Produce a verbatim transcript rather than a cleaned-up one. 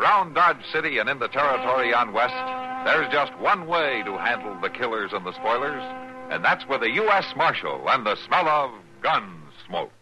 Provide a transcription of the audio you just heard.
around Dodge City and in the territory on west, there's just one way to handle the killers and the spoilers, and that's with a U S Marshal and the smell of gun smoke.